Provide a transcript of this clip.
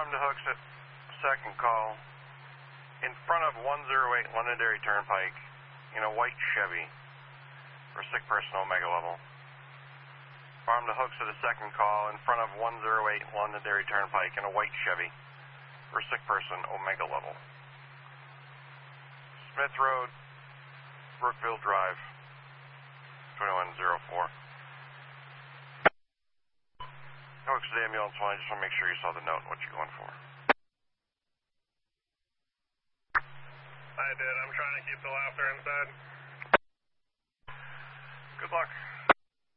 Farm to Hooks at second call. In front of 108 Londonderry Turnpike in a white Chevy for a sick person, Omega level. Farm to Hooks at a second call in front of 108 Londonderry Turnpike in a white Chevy for a sick person, Omega level. Smith Road, Brookville Drive, 2104. Hooks to the ambulance one, I just want to make sure you saw the note and what you're going for. I did. I'm trying to keep the laughter inside. Good luck.